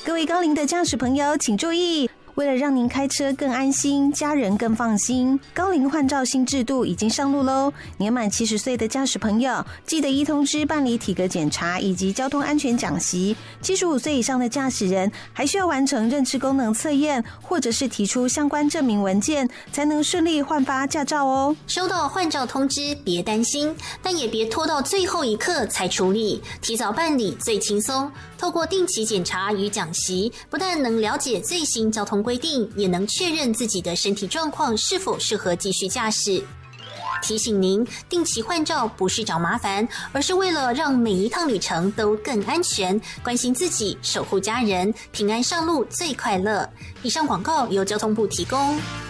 各位高龄的驾驶朋友请注意，为了让您开车更安心，家人更放心，高龄换照新制度已经上路喽！年满70岁的驾驶朋友，记得依通知办理体格检查以及交通安全讲习。75岁以上的驾驶人还需要完成认知功能测验，或者是提出相关证明文件，才能顺利换发驾照哦。 收到换照通知，别担心，但也别拖到最后一刻才处理，提早办理最轻松。透过定期检查与讲习，不但能了解最新交通规定，也能确认自己的身体状况是否适合继续驾驶。提醒您，定期换照不是找麻烦，而是为了让每一趟旅程都更安全，关心自己，守护家人，平安上路最快乐。以上广告由交通部提供。